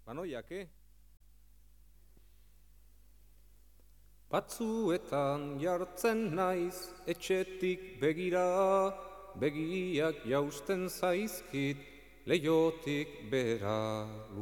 Banoiak, Batzuetan jartzen naiz, etxetik begira, begiak jausten zaizkit, leiotik bera.